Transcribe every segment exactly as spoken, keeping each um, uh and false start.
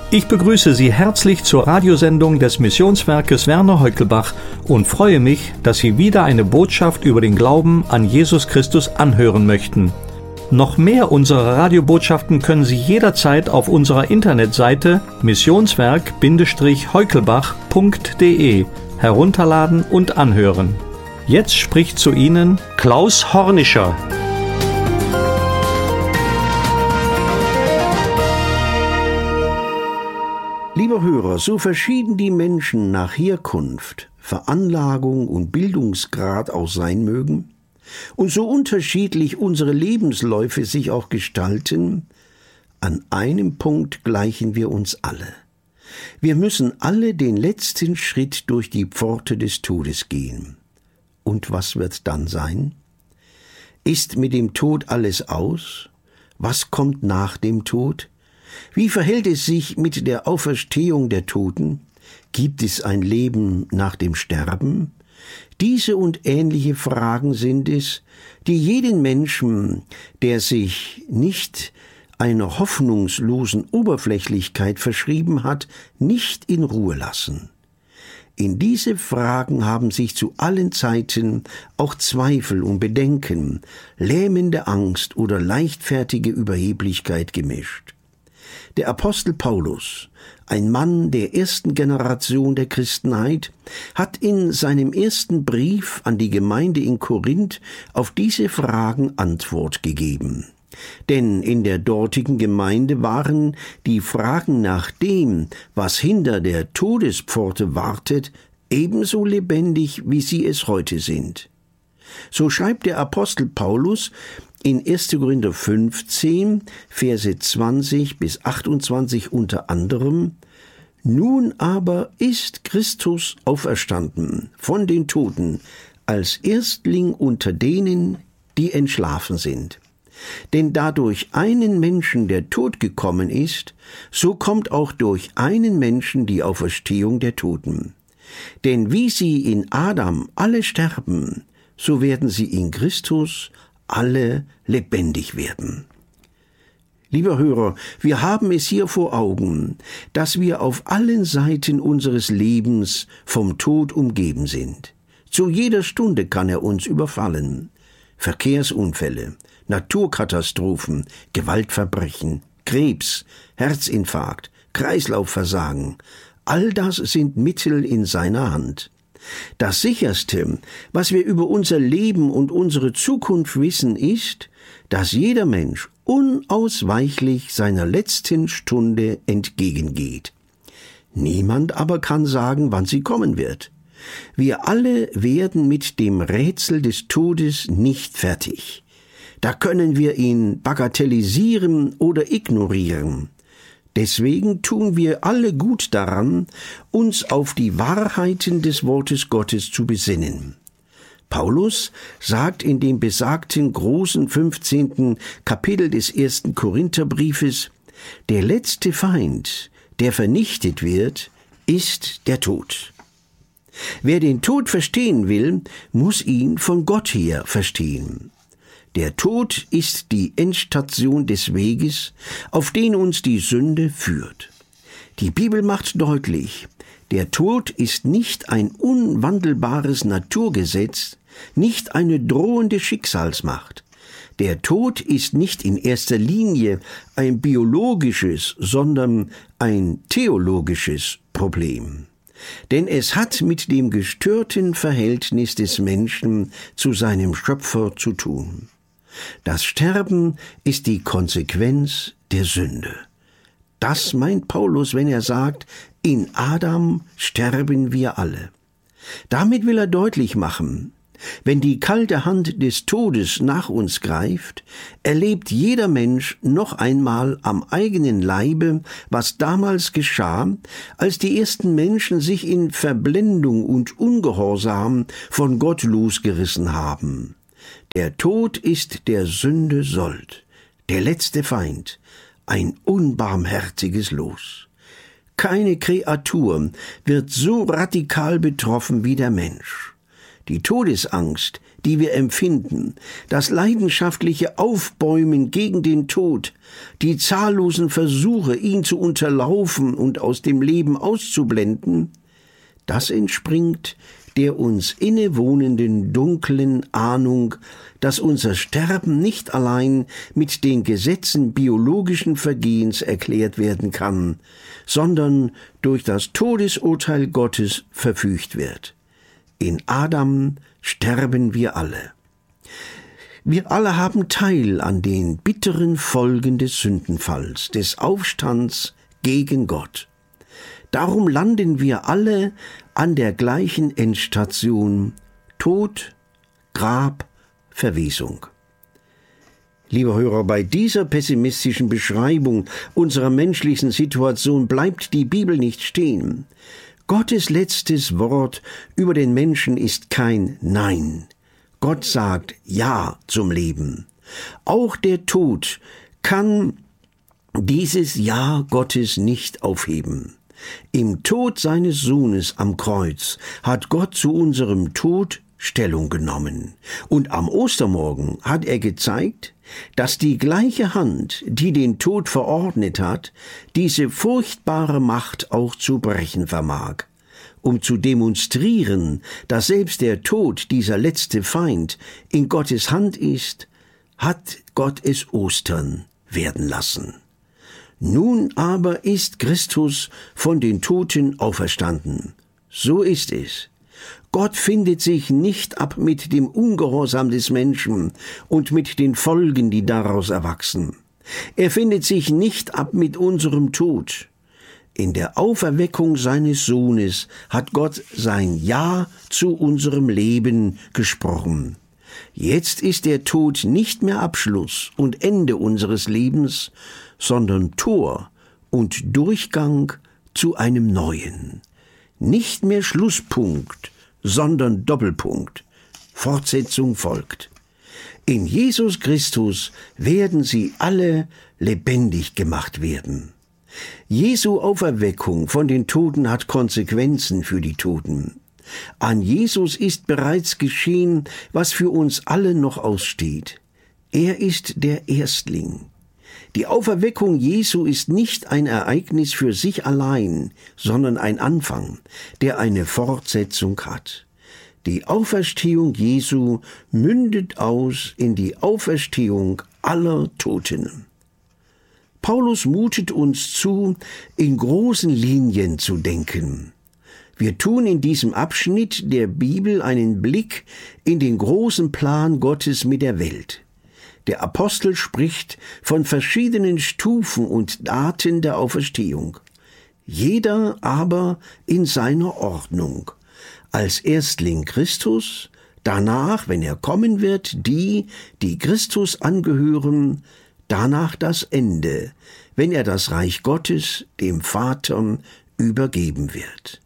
Ich begrüße Sie herzlich zur Radiosendung des Missionswerkes Werner Heukelbach und freue mich, dass Sie wieder eine Botschaft über den Glauben an Jesus Christus anhören möchten. Noch mehr unserer Radiobotschaften können Sie jederzeit auf unserer Internetseite missionswerk Heukelbach punkt de herunterladen und anhören. Jetzt spricht zu Ihnen Klaus Hornischer. Lieber Hörer, so verschieden die Menschen nach Herkunft, Veranlagung und Bildungsgrad auch sein mögen und so unterschiedlich unsere Lebensläufe sich auch gestalten, an einem Punkt gleichen wir uns alle. Wir müssen alle den letzten Schritt durch die Pforte des Todes gehen. Und was wird dann sein? Ist mit dem Tod alles aus? Was kommt nach dem Tod? Wie verhält es sich mit der Auferstehung der Toten? Gibt es ein Leben nach dem Sterben? Diese und ähnliche Fragen sind es, die jeden Menschen, der sich nicht einer hoffnungslosen Oberflächlichkeit verschrieben hat, nicht in Ruhe lassen. In diese Fragen haben sich zu allen Zeiten auch Zweifel und Bedenken, lähmende Angst oder leichtfertige Überheblichkeit gemischt. Der Apostel Paulus, ein Mann der ersten Generation der Christenheit, hat in seinem ersten Brief an die Gemeinde in Korinth auf diese Fragen Antwort gegeben. Denn in der dortigen Gemeinde waren die Fragen nach dem, was hinter der Todespforte wartet, ebenso lebendig, wie sie es heute sind. So schreibt der Apostel Paulus in erster Korinther fünfzehn, Verse zwanzig bis achtundzwanzig unter anderem: Nun aber ist Christus auferstanden von den Toten als Erstling unter denen, die entschlafen sind. Denn da durch einen Menschen der Tod gekommen ist, so kommt auch durch einen Menschen die Auferstehung der Toten. Denn wie sie in Adam alle sterben, so werden sie in Christus alle lebendig werden. Lieber Hörer, wir haben es hier vor Augen, dass wir auf allen Seiten unseres Lebens vom Tod umgeben sind. Zu jeder Stunde kann er uns überfallen. Verkehrsunfälle, Naturkatastrophen, Gewaltverbrechen, Krebs, Herzinfarkt, Kreislaufversagen, all das sind Mittel in seiner Hand. Das Sicherste, was wir über unser Leben und unsere Zukunft wissen, ist, dass jeder Mensch unausweichlich seiner letzten Stunde entgegengeht. Niemand aber kann sagen, wann sie kommen wird. Wir alle werden mit dem Rätsel des Todes nicht fertig. Da können wir ihn bagatellisieren oder ignorieren. Deswegen tun wir alle gut daran, uns auf die Wahrheiten des Wortes Gottes zu besinnen. Paulus sagt in dem besagten großen fünfzehnten Kapitel des ersten Korintherbriefes: Der letzte Feind, der vernichtet wird, ist der Tod. Wer den Tod verstehen will, muss ihn von Gott her verstehen. Der Tod ist die Endstation des Weges, auf den uns die Sünde führt. Die Bibel macht deutlich, der Tod ist nicht ein unwandelbares Naturgesetz, nicht eine drohende Schicksalsmacht. Der Tod ist nicht in erster Linie ein biologisches, sondern ein theologisches Problem. Denn es hat mit dem gestörten Verhältnis des Menschen zu seinem Schöpfer zu tun. Das Sterben ist die Konsequenz der Sünde. Das meint Paulus, wenn er sagt, in Adam sterben wir alle. Damit will er deutlich machen, wenn die kalte Hand des Todes nach uns greift, erlebt jeder Mensch noch einmal am eigenen Leibe, was damals geschah, als die ersten Menschen sich in Verblendung und Ungehorsam von Gott losgerissen haben. Der Tod ist der Sünde Sold, der letzte Feind, ein unbarmherziges Los. Keine Kreatur wird so radikal betroffen wie der Mensch. Die Todesangst, die wir empfinden, das leidenschaftliche Aufbäumen gegen den Tod, die zahllosen Versuche, ihn zu unterlaufen und aus dem Leben auszublenden, das entspringt der uns innewohnenden dunklen Ahnung, dass unser Sterben nicht allein mit den Gesetzen biologischen Vergehens erklärt werden kann, sondern durch das Todesurteil Gottes verfügt wird. In Adam sterben wir alle. Wir alle haben Teil an den bitteren Folgen des Sündenfalls, des Aufstands gegen Gott. Darum landen wir alle an der gleichen Endstation: Tod, Grab, Verwesung. Lieber Hörer, bei dieser pessimistischen Beschreibung unserer menschlichen Situation bleibt die Bibel nicht stehen. Gottes letztes Wort über den Menschen ist kein Nein. Gott sagt Ja zum Leben. Auch der Tod kann dieses Ja Gottes nicht aufheben. Im Tod seines Sohnes am Kreuz hat Gott zu unserem Tod Stellung genommen. Und am Ostermorgen hat er gezeigt, dass die gleiche Hand, die den Tod verordnet hat, diese furchtbare Macht auch zu brechen vermag. Um zu demonstrieren, dass selbst der Tod, dieser letzte Feind, in Gottes Hand ist, hat Gott es Ostern werden lassen. Nun aber ist Christus von den Toten auferstanden. So ist es. Gott findet sich nicht ab mit dem Ungehorsam des Menschen und mit den Folgen, die daraus erwachsen. Er findet sich nicht ab mit unserem Tod. In der Auferweckung seines Sohnes hat Gott sein Ja zu unserem Leben gesprochen. Jetzt ist der Tod nicht mehr Abschluss und Ende unseres Lebens, sondern Tor und Durchgang zu einem neuen. Nicht mehr Schlusspunkt, sondern Doppelpunkt. Fortsetzung folgt. In Jesus Christus werden sie alle lebendig gemacht werden. Jesu Auferweckung von den Toten hat Konsequenzen für die Toten. An Jesus ist bereits geschehen, was für uns alle noch aussteht. Er ist der Erstling. Die Auferweckung Jesu ist nicht ein Ereignis für sich allein, sondern ein Anfang, der eine Fortsetzung hat. Die Auferstehung Jesu mündet aus in die Auferstehung aller Toten. Paulus mutet uns zu, in großen Linien zu denken. Wir tun in diesem Abschnitt der Bibel einen Blick in den großen Plan Gottes mit der Welt. Der Apostel spricht von verschiedenen Stufen und Daten der Auferstehung. Jeder aber in seiner Ordnung. Als Erstling Christus, danach, wenn er kommen wird, die, die Christus angehören, danach das Ende, wenn er das Reich Gottes dem Vater übergeben wird.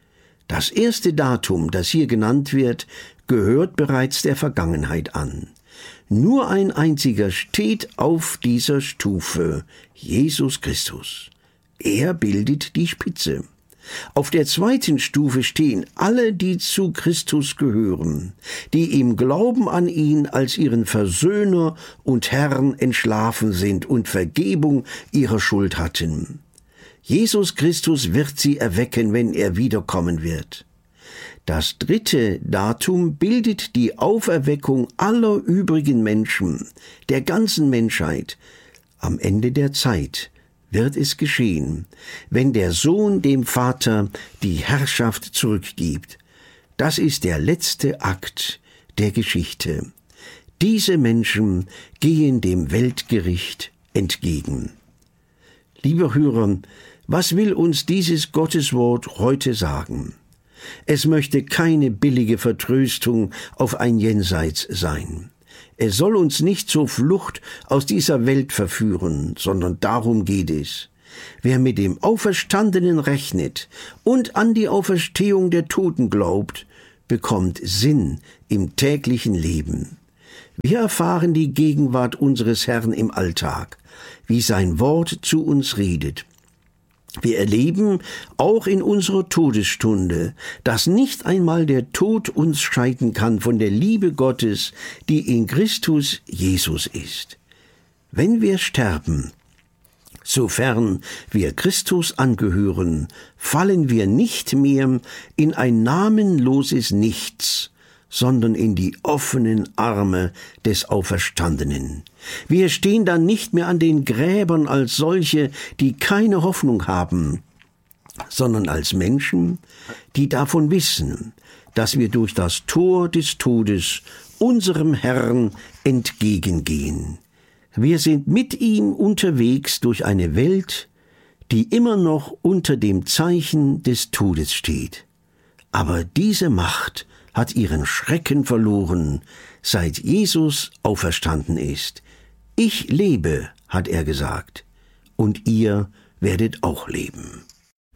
Das erste Datum, das hier genannt wird, gehört bereits der Vergangenheit an. Nur ein einziger steht auf dieser Stufe, Jesus Christus. Er bildet die Spitze. Auf der zweiten Stufe stehen alle, die zu Christus gehören, die im Glauben an ihn als ihren Versöhner und Herrn entschlafen sind und Vergebung ihrer Schuld hatten. Jesus Christus wird sie erwecken, wenn er wiederkommen wird. Das dritte Datum bildet die Auferweckung aller übrigen Menschen, der ganzen Menschheit. Am Ende der Zeit wird es geschehen, wenn der Sohn dem Vater die Herrschaft zurückgibt. Das ist der letzte Akt der Geschichte. Diese Menschen gehen dem Weltgericht entgegen. Lieber Hörer, was will uns dieses Gotteswort heute sagen? Es möchte keine billige Vertröstung auf ein Jenseits sein. Es soll uns nicht zur Flucht aus dieser Welt verführen, sondern darum geht es. Wer mit dem Auferstandenen rechnet und an die Auferstehung der Toten glaubt, bekommt Sinn im täglichen Leben. Wir erfahren die Gegenwart unseres Herrn im Alltag, wie sein Wort zu uns redet. Wir erleben auch in unserer Todesstunde, dass nicht einmal der Tod uns scheiden kann von der Liebe Gottes, die in Christus Jesus ist. Wenn wir sterben, sofern wir Christus angehören, fallen wir nicht mehr in ein namenloses Nichts, sondern in die offenen Arme des Auferstandenen. Wir stehen dann nicht mehr an den Gräbern als solche, die keine Hoffnung haben, sondern als Menschen, die davon wissen, dass wir durch das Tor des Todes unserem Herrn entgegengehen. Wir sind mit ihm unterwegs durch eine Welt, die immer noch unter dem Zeichen des Todes steht. Aber diese Macht hat ihren Schrecken verloren, seit Jesus auferstanden ist. Ich lebe, hat er gesagt, und ihr werdet auch leben.